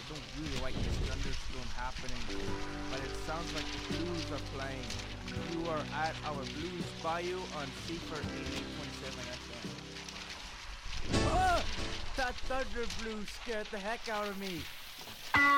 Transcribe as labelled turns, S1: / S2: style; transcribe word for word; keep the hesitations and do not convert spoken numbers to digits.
S1: don't really like this thunderstorm happening, but it sounds like the Blues are playing. You are at our Blues Bayou on Seaford eighty-eight point seven F M. Oh! That thunder blue scared the heck out of me.